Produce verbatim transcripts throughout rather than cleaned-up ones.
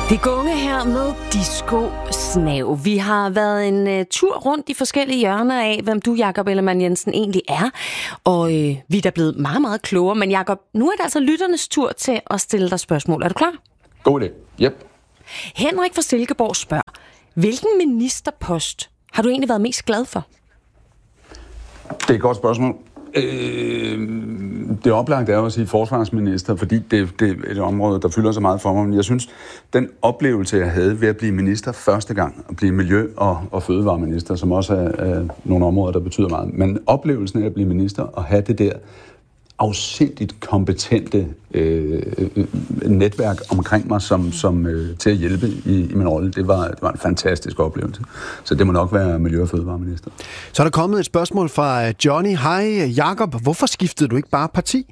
Det går unge her med Disco Snav. Vi har været en uh, tur rundt i forskellige hjørner af, hvem du, Jakob Ellemann-Jensen, egentlig er. Og øh, vi er da blevet meget, meget klogere. Men Jakob, nu er det altså lytternes tur til at stille dig spørgsmål. Er du klar? God idé. Yep. Henrik fra Silkeborg spørger, hvilken ministerpost har du egentlig været mest glad for? Det er et godt spørgsmål. Øh, det oplagte er jo at sige forsvarsminister, fordi det, det er et område, der fylder så meget for mig. Men jeg synes, den oplevelse, jeg havde ved at blive minister første gang, at blive miljø- og, og fødevareminister, som også er, er nogle områder, der betyder meget. Men oplevelsen af at blive minister og have det der afsindigt kompetente øh, netværk omkring mig, som, som øh, til at hjælpe i, i min rolle, det var, det var en fantastisk oplevelse. Så det må nok være miljø- og fødevareminister. Så er der kommet et spørgsmål fra Johnny. Hej Jakob, hvorfor skiftede du ikke bare parti?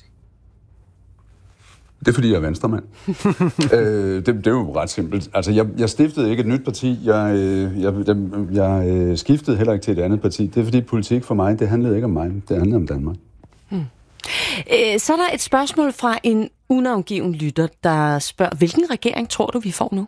Det er fordi, jeg er venstremand. øh, det, det er jo ret simpelt. Altså, jeg, jeg stiftede ikke et nyt parti. Jeg, jeg, jeg, jeg skiftede heller ikke til et andet parti. Det er fordi politik for mig, det handlede ikke om mig. Det handlede om Danmark. Hmm. Øh, så er der et spørgsmål fra en unavngiven lytter, der spørger, hvilken regering tror du, vi får nu?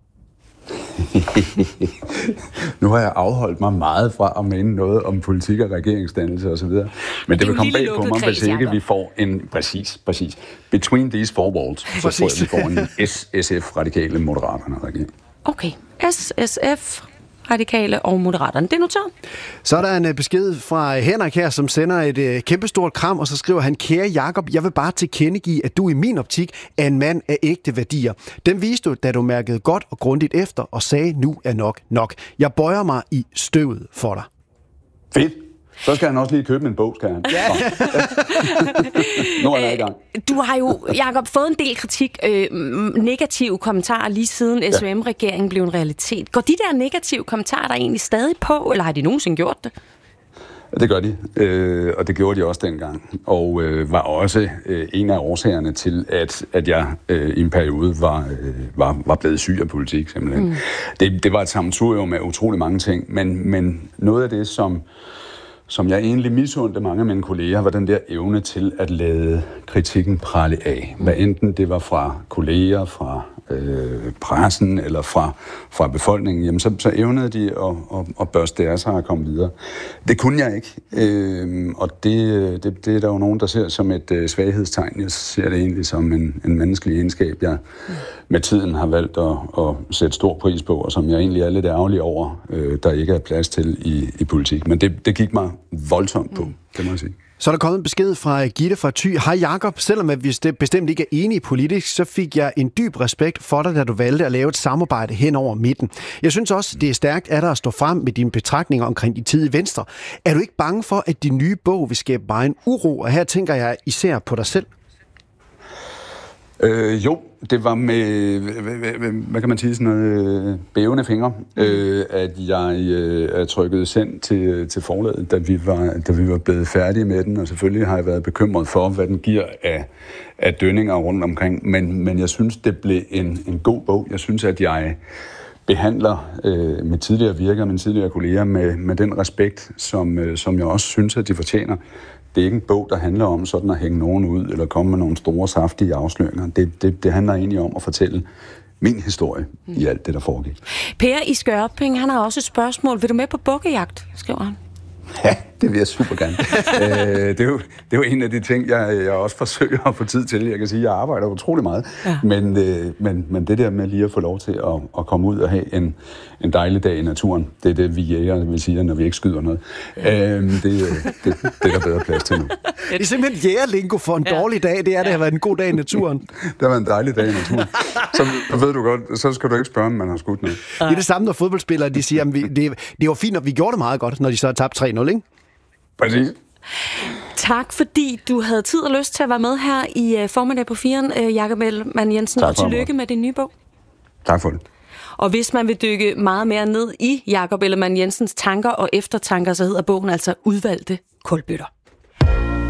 Nu har jeg afholdt mig meget fra at mene noget om politik og regeringsdannelse osv. Men det, det vil komme bag på mig, hvis ikke Jacob. vi får en... Præcis, præcis. Between these four walls, så præcis. tror jeg, vi får en S S F, radikale, moderaterne regering. Okay, S S F, radikale og moderaterne. Det er noteret. Så er der en besked fra Henrik her, som sender et kæmpestort kram, og så skriver han, kære Jakob, jeg vil bare tilkendegive, at du i min optik er en mand af ægte værdier. Den viste du, da du mærkede godt og grundigt efter, og sagde, nu er nok nok. Jeg bøjer mig i støvet for dig. Fedt. Så skal han også lige købe en bog, skal han. Ja. Nu er jeg i gang. Du har jo, Jakob, fået en del kritik, øh, negative kommentarer lige siden S V M-regeringen blev en realitet. Går de der negative kommentarer der egentlig stadig på, eller har de nogensinde gjort det? Det gør de, øh, og det gjorde de også dengang, og øh, var også øh, en af årsagerne til, at, at jeg øh, i en periode var, øh, var, var blevet syg af politik, simpelthen. Mm. Det, det var et sammensurium med utrolig mange ting, men, men noget af det, som som jeg egentlig misundte mange af mine kolleger, var den der evne til at lade kritikken prale af. Hvad enten det var fra kolleger, fra øh, pressen eller fra, fra befolkningen, jamen så, så evnede de at, at, at børste deres og komme videre. Det kunne jeg ikke, øh, og det, det, det er der jo nogen, der ser som et øh, svaghedstegn. Jeg ser det egentlig som en, en menneskelig egenskab, jeg med tiden har valgt at, at sætte stor pris på, og som jeg egentlig er lidt ærgerlig over, øh, der ikke er plads til i, i politik. Men det, det gik mig voldsomt på, det må jeg sige. Så er der kommet en besked fra Gitte fra Thy. Hej Jakob, selvom vi bestemt ikke er enige politisk, så fik jeg en dyb respekt for dig, da du valgte at lave et samarbejde hen over midten. Jeg synes også, det er stærkt af dig at stå frem med dine betragtninger omkring de tid i Venstre. Er du ikke bange for, at de nye bog vil skabe bare en uro? Og her tænker jeg især på dig selv. Øh, jo, det var med, hvad kan man sige, sådan noget bævende fingre, mm. øh, at jeg øh, trykkede send til, til forlaget, da vi, var, da vi var blevet færdige med den, og selvfølgelig har jeg været bekymret for, hvad den giver af, af dønninger rundt omkring, men, men jeg synes, det blev en, en god bog. Jeg synes, at jeg behandler øh, med tidligere virker, mine tidligere kolleger, med, med den respekt, som, øh, som jeg også synes, at de fortjener. Det er ikke en bog, der handler om sådan at hænge nogen ud, eller komme med nogle store, saftige afsløringer. Det, det, det handler egentlig om at fortælle min historie mm. i alt det, der foregik. Per i Skørping, han har også et spørgsmål. Vil du med på bukkejagt, skriver han? Ja, det vil jeg super gerne. Æ, det, er jo, det er jo en af de ting, jeg, jeg også forsøger at få tid til. Jeg kan sige, at jeg arbejder utrolig meget. Ja. Men, øh, men, men det der med lige at få lov til at, at komme ud og have en, en dejlig dag i naturen, det er det, vi jæger vil sige, når vi ikke skyder noget. Æ, det, det, det, det er der bedre plads til nu. Det er simpelthen jægerlingo for en ja. dårlig dag. Det er, det har været en god dag i naturen. Det har været en dejlig dag i naturen. Så ved du godt, så skal du ikke spørge, om man har skudt noget. Det er det samme, når fodboldspillere de siger, at vi, det, det var fint, og vi gjorde det meget godt, når de så har tabt tre nul, ikke? Præcis. Tak, fordi du havde tid og lyst til at være med her i uh, formiddag på firen, uh, Jakob Ellemann-Jensen, og tillykke med din nye bog. Tak for det. Og hvis man vil dykke meget mere ned i Jakob Ellemann-Jensens tanker og eftertanker, så hedder bogen altså Udvalgte kulbøtter.